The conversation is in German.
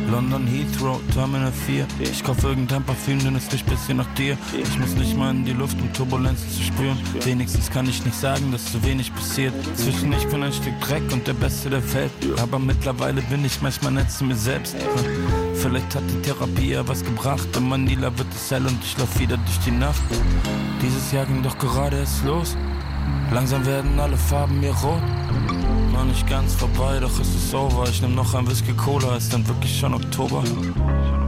London Heathrow, Terminal 4. Ich kauf irgendein Parfüm, denn es riecht bisschen nach dir. Ich muss nicht mal in die Luft, um Turbulenzen zu spüren. Wenigstens kann ich nicht sagen, dass zu wenig passiert. Zwischen ich bin ein Stück Dreck und der Beste der Welt. Aber mittlerweile bin ich manchmal nett zu mir selbst. Vielleicht hat die Therapie ja was gebracht. In Manila wird es hell und ich lauf wieder durch die Nacht. Dieses Jahr ging doch gerade erst los. Langsam werden alle Farben mir rot. Noch nicht ganz vorbei, doch es ist over. Ich nehm noch ein Whisky Cola, ist dann wirklich schon Oktober.